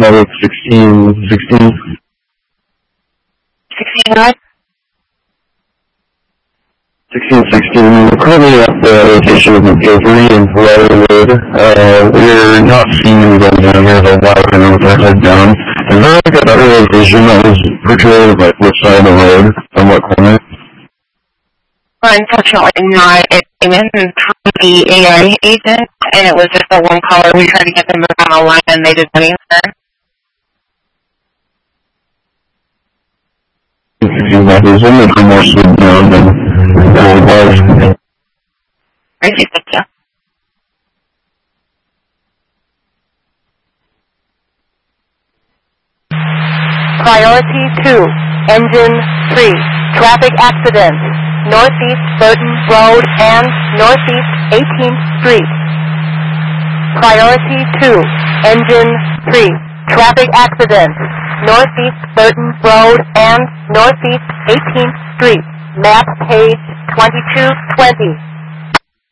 that it's 1616. 16 1616. We're currently at the location of McGilvery in Hollywood. We're not seeing anybody down here, the wagon with our head down. Is there like a better vision that was virtual, like which side of the road, on what corner? Unfortunately not. It came in through the AI agent, and it was just a one caller. We tried to get them on the line, and they didn't answer. There's only two more sleep down than it was. I see that. Priority 2, Engine 3, traffic accident, Northeast Burton Road and Northeast 18th Street. Priority 2, Engine 3, traffic accident, Northeast Burton Road and Northeast 18th Street. Map page 2220.